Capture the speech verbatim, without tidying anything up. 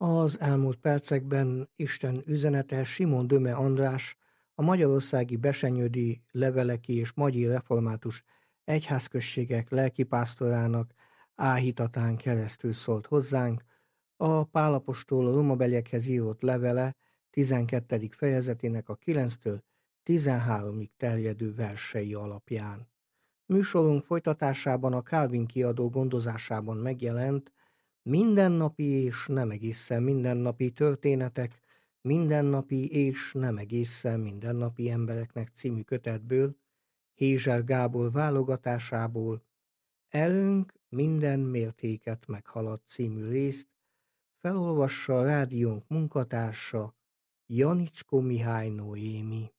Az elmúlt percekben Isten üzenete Simon Döme András, a magyarországi besenyődi leveleki és magyi református egyházközségek lelkipásztorának áhítatán keresztül szólt hozzánk, a Pál apostol rómabeliekhez írott levele tizenkettedik fejezetének a kilenctől tizenháromig terjedő versei alapján. Műsorunk folytatásában a Calvin kiadó gondozásában megjelent Mindennapi és nem egészen mindennapi történetek, mindennapi és nem egészen mindennapi embereknek című kötetből, Hézser Gábor válogatásából, Erőnk minden mértéket meghalad című részt, felolvassa a rádiónk munkatársa, Janicskó Mihály Noémi.